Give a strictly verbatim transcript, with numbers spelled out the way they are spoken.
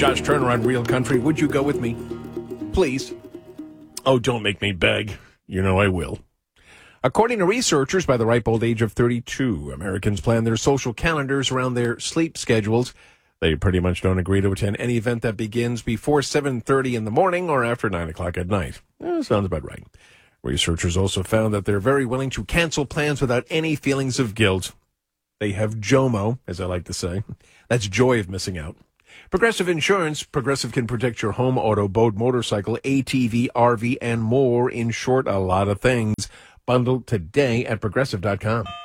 Josh Turner on Real Country. Would you go with me? Please. Oh, don't make me beg. You know I will. According to researchers, by the ripe old age of thirty-two, Americans plan their social calendars around their sleep schedules. They pretty much don't agree to attend any event that begins before seven thirty in the morning or after nine o'clock at night. Eh, sounds about right. Researchers also found that they're very willing to cancel plans without any feelings of guilt. They have JOMO, as I like to say. That's joy of missing out. Progressive Insurance. Progressive can protect your home, auto, boat, motorcycle, A T V, R V, and more. In short, a lot of things. Bundled today at progressive dot com.